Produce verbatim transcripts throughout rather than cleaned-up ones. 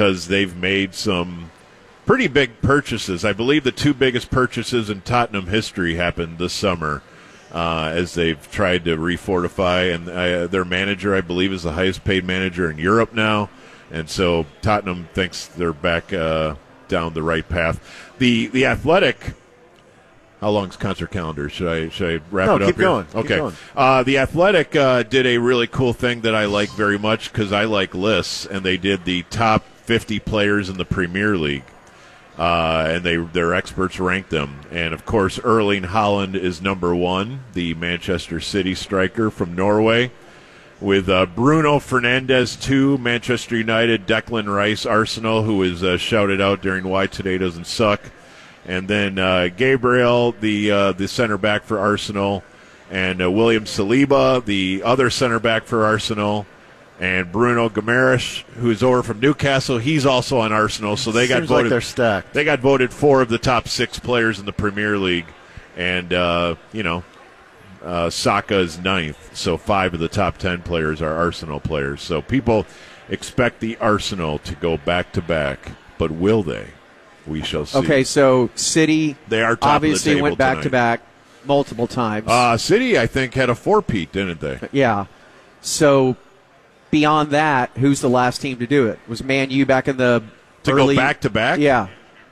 because they've made some pretty big purchases. I believe the two biggest purchases in Tottenham history happened this summer uh, as they've tried to refortify. And uh, their manager, I believe, is the highest paid manager in Europe now. And so Tottenham thinks they're back uh, down the right path. The the Athletic, how long's concert calendar? Should I should I wrap no, it up keep here? going. Okay. Keep going. Uh, the Athletic uh, did a really cool thing that I like very much because I like lists, and they did the top fifty players in the Premier League. Uh, and they their experts ranked them. And, of course, Erling Haaland is number one, the Manchester City striker from Norway, with uh, Bruno Fernandes, two, Manchester United, Declan Rice, Arsenal, who was uh, shouted out during Why Today Doesn't Suck, and then uh, Gabriel, the uh, the center back for Arsenal, and uh, William Saliba, the other center back for Arsenal, and Bruno Guimaraes, who's over from Newcastle. He's also on Arsenal, so they got Seems voted. like they're stacked. They got voted four of the top six players in the Premier League, and uh, you know, uh, Saka is ninth. So five of the top ten players are Arsenal players. So people expect the Arsenal to go back to back, but will they? We shall see. Okay, so City they are top obviously of the table went back tonight. to back multiple times. Uh, City, I think, had a four-peat, didn't they? Yeah. So beyond that, who's the last team to do it? Was Man U back in the To early, go back to back? Yeah.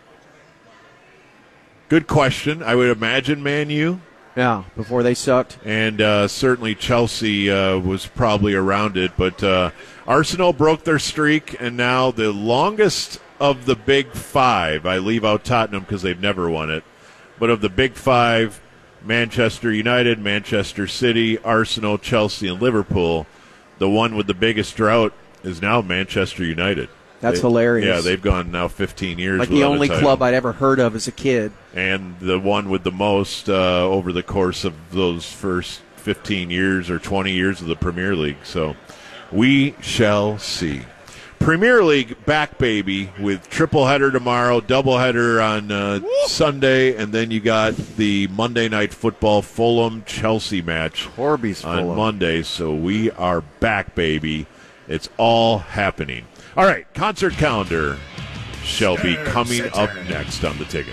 Good question. I would imagine Man U. Yeah, before they sucked. And uh, certainly Chelsea uh, was probably around it. But uh, Arsenal broke their streak, and now the longest of the big five, I leave out Tottenham because they've never won it, but of the big five, Manchester United, Manchester City, Arsenal, Chelsea, and Liverpool, the one with the biggest drought is now Manchester United. That's they, hilarious. Yeah, they've gone now fifteen years. Like the without a only title. club I'd ever heard of as a kid. And the one with the most uh, over the course of those first fifteen years or twenty years of the Premier League. So we shall see. Premier League back, baby, with triple header tomorrow, double header on uh, Sunday, and then you got the Monday Night Football Fulham-Chelsea match Corby's on Fulham. Monday. So we are back, baby. It's all happening. All right, concert calendar shall be coming up next on the ticket.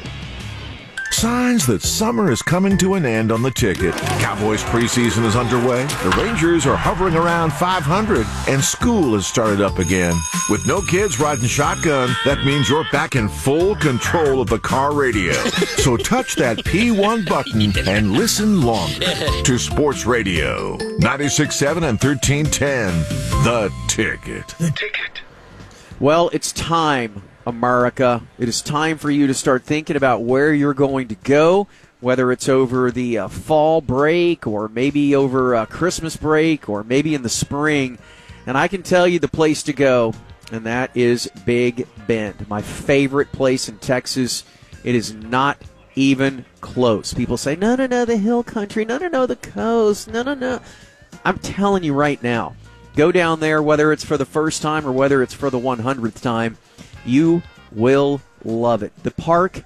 Signs that summer is coming to an end on the ticket. Cowboys preseason is underway. The Rangers are hovering around five hundred, and school has started up again. With no kids riding shotgun, that means you're back in full control of the car radio. So touch that P one button and listen longer to Sports Radio. ninety-six point seven and thirteen ten. The Ticket. The Ticket. Well, it's time, America. It is time for you to start thinking about where you're going to go, whether it's over the uh, fall break or maybe over uh, Christmas break or maybe in the spring. And I can tell you the place to go, and that is Big Bend, my favorite place in Texas. It is not even close. People say, no, no, no, the hill country, no, no, no, the coast, no, no, no. I'm telling you right now, go down there, whether it's for the first time or whether it's for the one hundredth time. You will love it. The park,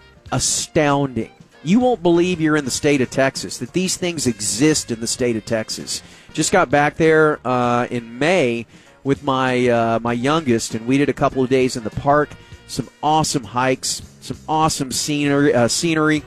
astounding. You won't believe you're in the state of Texas, that these things exist in the state of Texas. Just got back there uh, in May with my uh, my youngest, and we did a couple of days in the park. Some awesome hikes, some awesome scenery, uh, scenery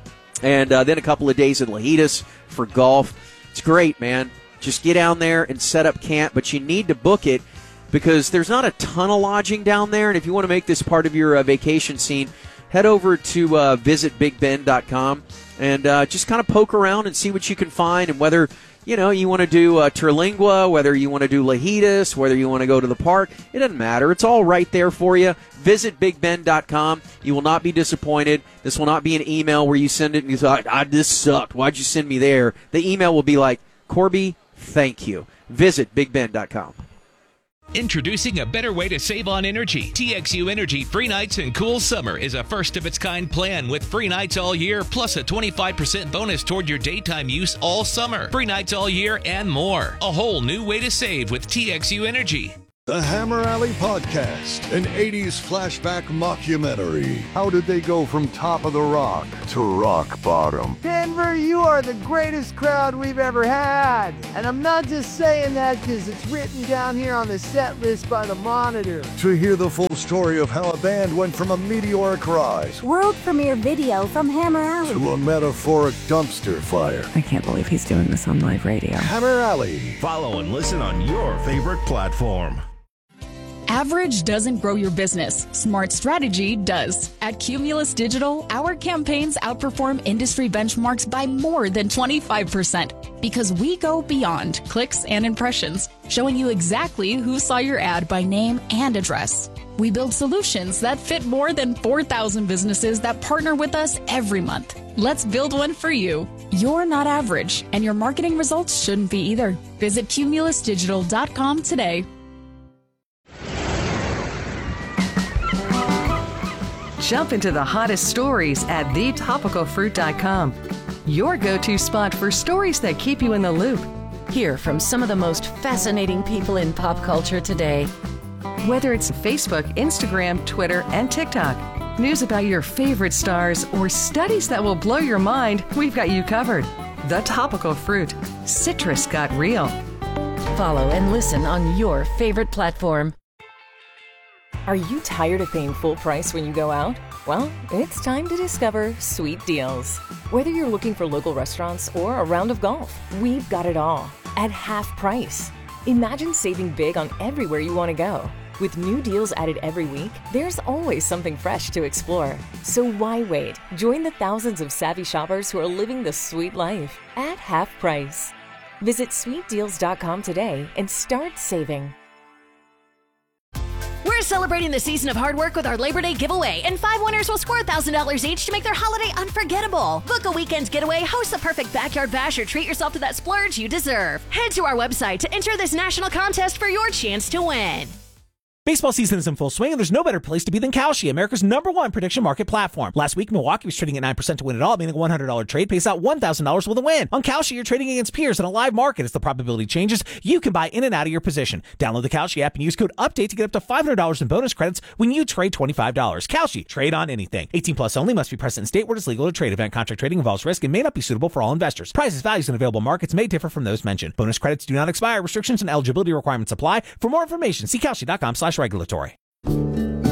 and uh, then a couple of days in Lajitas for golf. It's great, man. Just get down there and set up camp, but you need to book it because there's not a ton of lodging down there, and if you want to make this part of your uh, vacation scene, head over to uh, visit big bend dot com and uh, just kind of poke around and see what you can find, and whether you know you want to do uh, Terlingua, whether you want to do Lajitas, whether you want to go to the park, it doesn't matter. It's all right there for you. Visit big bend dot com. You will not be disappointed. This will not be an email where you send it and you say, ah, this sucked. Why'd you send me there? The email will be like, Corby, thank you. Visit big bend dot com. Introducing a better way to save on energy. T X U Energy Free Nights and Cool Summer is a first-of-its-kind plan with free nights all year, plus a twenty-five percent bonus toward your daytime use all summer. Free nights all year and more. A whole new way to save with T X U Energy. The Hammer Alley Podcast, an eighties flashback mockumentary. How did they go from top of the rock to rock bottom? Denver, you are the greatest crowd we've ever had. And I'm not just saying that because it's written down here on the set list by the Monitor. To hear the full story of how a band went from a meteoric rise, world premiere video from Hammer Alley, to a metaphoric dumpster fire. I can't believe he's doing this on live radio. Hammer Alley. Follow and listen on your favorite platform. Average doesn't grow your business. Smart strategy does. At Cumulus Digital, our campaigns outperform industry benchmarks by more than twenty-five percent because we go beyond clicks and impressions, showing you exactly who saw your ad by name and address. We build solutions that fit more than four thousand businesses that partner with us every month. Let's build one for you. You're not average, and your marketing results shouldn't be either. Visit cumulus digital dot com today. Jump into the hottest stories at the topical fruit dot com. Your go-to spot for stories that keep you in the loop. Hear from some of the most fascinating people in pop culture today. Whether it's Facebook, Instagram, Twitter, and TikTok, news about your favorite stars, or studies that will blow your mind, we've got you covered. The Topical Fruit. Citrus got real. Follow and listen on your favorite platform. Are you tired of paying full price when you go out? Well, it's time to discover Sweet Deals. Whether you're looking for local restaurants or a round of golf, we've got it all at half price. Imagine saving big on everywhere you want to go. With new deals added every week, there's always something fresh to explore. So why wait? Join the thousands of savvy shoppers who are living the sweet life at half price. Visit sweet deals dot com today and start saving. We're celebrating the season of hard work with our Labor Day giveaway, and five winners will score one thousand dollars each to make their holiday unforgettable. Book a weekend getaway, host the perfect backyard bash, or treat yourself to that splurge you deserve. Head to our website to enter this national contest for your chance to win. Baseball season is in full swing, and there's no better place to be than Kalshi, America's number one prediction market platform. Last week, Milwaukee was trading at nine percent to win it all, meaning a one hundred dollars trade pays out one thousand dollars with a win. On Kalshi, you're trading against peers in a live market. As the probability changes, you can buy in and out of your position. Download the Kalshi app and use code UPDATE to get up to five hundred dollars in bonus credits when you trade twenty-five dollars. Kalshi, trade on anything. eighteen plus only, must be present in state where it's legal to trade. Event contract trading involves risk and may not be suitable for all investors. Prices, values, and available markets may differ from those mentioned. Bonus credits do not expire. Restrictions and eligibility requirements apply. For more information, see Kalshi dot com slash regulatory.